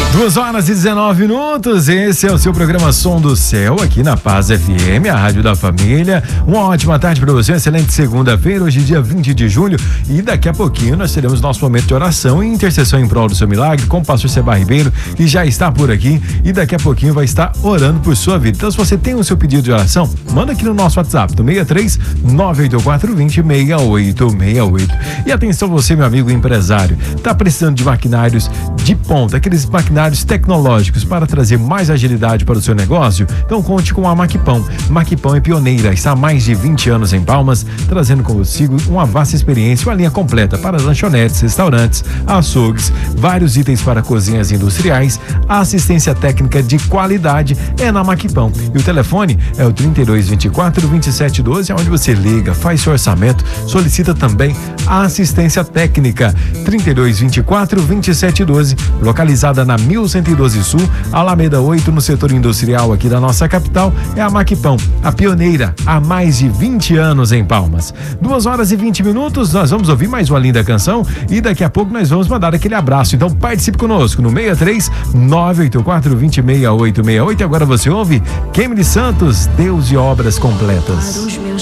2h19, esse é o seu programa Som do Céu, aqui na Paz FM, a rádio da família. Uma ótima tarde para você, excelente segunda-feira, hoje dia 20 de julho, e daqui a pouquinho nós teremos nosso momento de oração e intercessão em prol do seu milagre com o pastor Seba Ribeiro, que já está por aqui e daqui a pouquinho vai estar orando por sua vida. Então, se você tem o seu pedido de oração, manda aqui no nosso WhatsApp, no 63 984 20 6868. E atenção você, meu amigo empresário, tá precisando de maquinários de ponta, aqueles maquinários tecnológicos para trazer mais agilidade para o seu negócio? Então conte com a Maquipão. Maquipão é pioneira, está há mais de 20 anos em Palmas, trazendo consigo uma vasta experiência, uma linha completa para lanchonetes, restaurantes, açougues, vários itens para cozinhas industriais. A assistência técnica de qualidade é na Maquipão. E o telefone é o 3224-2712, onde você liga, faz seu orçamento, solicita também a assistência técnica. 3224-2712, localizada na 1112 Sul, Alameda 8, no setor industrial aqui da nossa capital. É a Maquipão, a pioneira há mais de 20 anos em Palmas. 2h20, nós vamos ouvir mais uma linda canção e daqui a pouco nós vamos mandar aquele abraço. Então participe conosco no 63 984 20 6868. E agora você ouve Kemily Santos, Deus e Obras Completas.